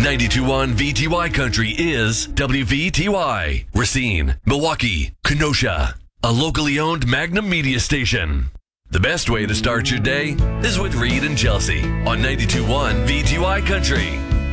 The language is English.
92.1 VTY Country is WVTY, Racine, Milwaukee, Kenosha, a locally owned Magnum media station. The best way to start your day is with Reed and Chelsea on 92.1 VTY Country.